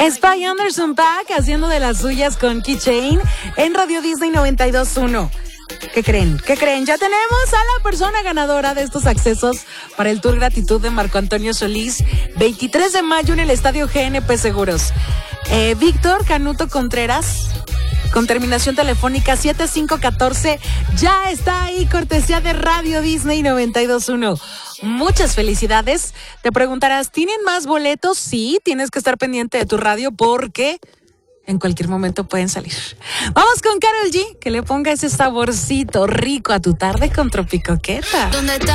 Spy Anderson Paak haciendo de las suyas con Keychain en Radio Disney 92.1. ¿Qué creen? Ya tenemos a la persona ganadora de estos accesos para el Tour Gratitud de Marco Antonio Solís, 23 de mayo en el Estadio GNP Seguros. Víctor Canuto Contreras, con terminación telefónica 7514, ya está ahí, cortesía de Radio Disney 92.1. Muchas felicidades. Te preguntarás, ¿tienen más boletos? Sí, tienes que estar pendiente de tu radio porque en cualquier momento pueden salir. Vamos con Karol G, que le ponga ese saborcito rico a tu tarde con Tropicoqueta. ¿Dónde está?